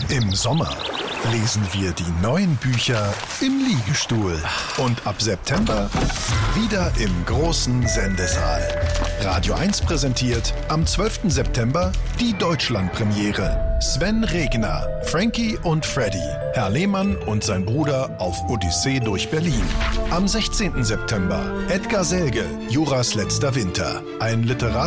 Im Sommer lesen wir die neuen Bücher im Liegestuhl. Und ab September wieder im großen Sendesaal. Radio 1 präsentiert am 12. September die Deutschlandpremiere. Sven Regner, Frankie und Freddy, Herr Lehmann und sein Bruder auf Odyssee durch Berlin. Am 16. September Edgar Selge, Juras letzter Winter. Ein